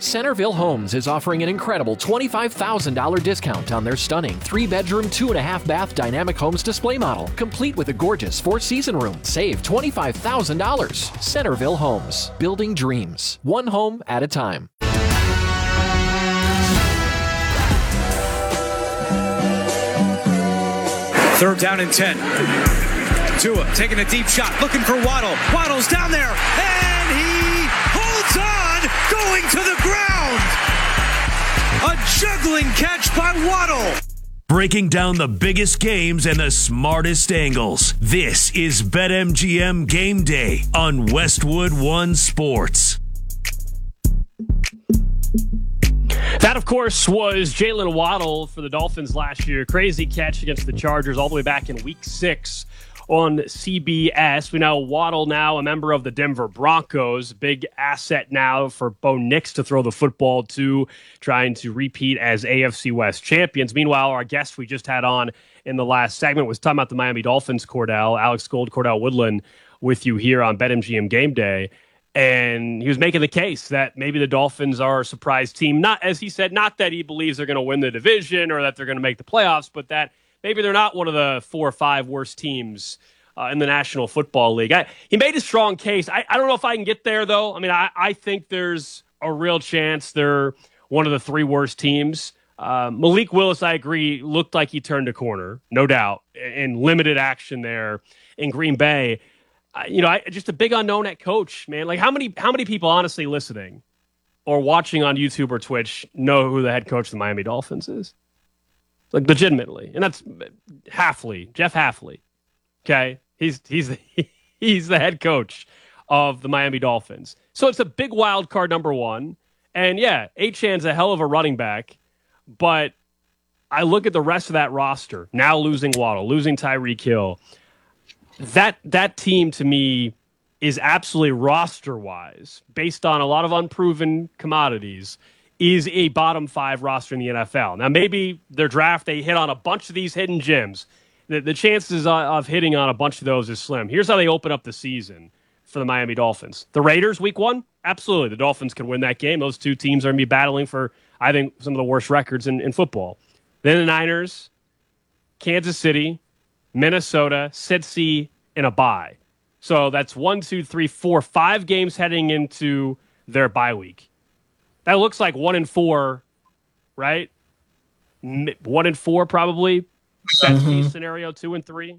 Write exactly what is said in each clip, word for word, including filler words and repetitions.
Centerville Homes is offering an incredible twenty-five thousand dollars discount on their stunning three-bedroom, two-and-a-half-bath Dynamic Homes display model, complete with a gorgeous four-season room. Save twenty-five thousand dollars. Centerville Homes, building dreams, one home at a time. Third down and ten. Tua taking a deep shot, looking for Waddle. Waddle's down there, and he holds on, going to the ground. A juggling catch by Waddle. Breaking down the biggest games and the smartest angles. This is BetMGM Game Day on Westwood One Sports. That, of course, was Jalen Waddle for the Dolphins last year. Crazy catch against the Chargers all the way back in week six on C B S. We know Waddle now a member of the Denver Broncos. Big asset now for Bo Nix to throw the football to, trying to repeat as A F C West champions. Meanwhile, our guest we just had on in the last segment was talking about the Miami Dolphins, Cordell, Alex Gold, Cordell Woodland, with you here on BetMGM Game Day. And he was making the case that maybe the Dolphins are a surprise team. Not, as he said, not that he believes they're going to win the division or that they're going to make the playoffs, but that maybe they're not one of the four or five worst teams uh, in the National Football League. I, he made a strong case. I, I don't know if I can get there, though. I mean, I, I think there's a real chance they're one of the three worst teams. Uh, Malik Willis, I agree, looked like he turned a corner, no doubt, in limited action there in Green Bay. You know, I, just a big unknown at coach, man. Like, how many how many people honestly listening or watching on YouTube or Twitch know who the head coach of the Miami Dolphins is? Like, legitimately. And that's Hafley, Jeff Hafley. Okay? He's he's the, he's the head coach of the Miami Dolphins. So it's a big wild card, number one. And, yeah, Achan's a hell of a running back. But I look at the rest of that roster, now losing Waddle, losing Tyreek Hill. That that team, to me, is absolutely roster-wise, based on a lot of unproven commodities, is a bottom five roster in the N F L. Now, maybe their draft, they hit on a bunch of these hidden gems. The, the chances of hitting on a bunch of those is slim. Here's how they open up the season for the Miami Dolphins. The Raiders, week one, absolutely. The Dolphins can win that game. Those two teams are going to be battling for, I think, some of the worst records in, in football. Then the Niners, Kansas City, Minnesota, Cincy, in a bye. So that's one, two, three, four, five games heading into their bye week. That looks like one and four, right? One and four, probably. Best case scenario, two and three.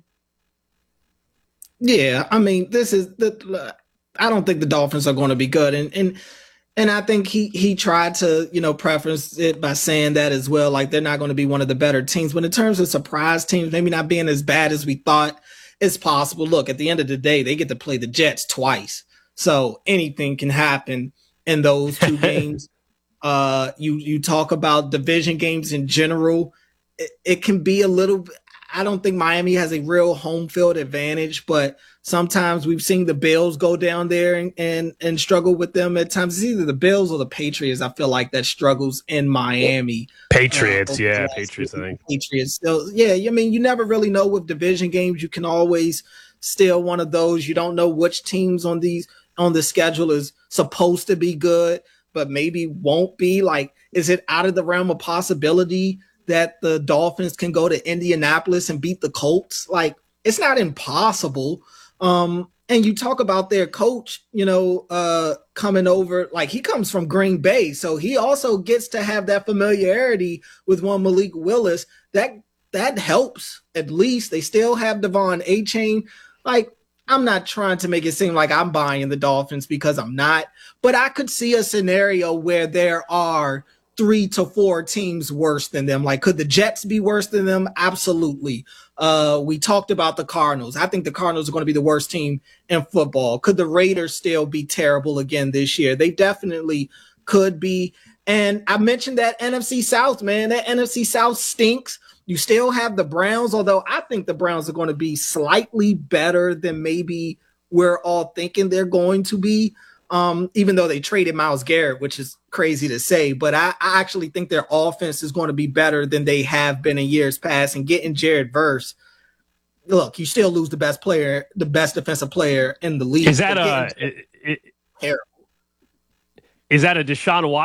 Yeah, I mean, this is the. I don't think the Dolphins are going to be good, and and and I think he he tried to you know preface it by saying that as well, like they're not going to be one of the better teams. But in terms of surprise teams, maybe not being as bad as we thought. It's possible. Look, at the end of the day, they get to play the Jets twice. So anything can happen in those two games. Uh, you you talk about division games in general. It, it can be a little – I don't think Miami has a real home field advantage, but sometimes we've seen the Bills go down there and, and, and struggle with them at times. It's either the Bills or the Patriots, I feel like, that struggles in Miami. Patriots, uh, yeah, Patriots, I think. Patriots. So, yeah, I mean, you never really know with division games. You can always steal one of those. You don't know which teams on these on the schedule is supposed to be good, but maybe won't be. Like, is it out of the realm of possibility that the Dolphins can go to Indianapolis and beat the Colts? Like, it's not impossible. Um, and you talk about their coach, you know, uh, coming over, like he comes from Green Bay. So he also gets to have that familiarity with one Malik Willis. That, that helps. At least they still have Devon Achane. Like, I'm not trying to make it seem like I'm buying the Dolphins because I'm not, but I could see a scenario where there are three to four teams worse than them. Like, could the Jets be worse than them? Absolutely. Uh, we talked about the Cardinals. I think the Cardinals are going to be the worst team in football. Could the Raiders still be terrible again this year? They definitely could be. And I mentioned that N F C South, man. That N F C South stinks. You still have the Browns, although I think the Browns are going to be slightly better than maybe we're all thinking they're going to be. Um, even though they traded Myles Garrett, which is crazy to say, but I, I actually think their offense is going to be better than they have been in years past. And getting Jared Verse, look, you still lose the best player, the best defensive player in the league. Is that a it, it, terrible? Is that a Deshaun Watson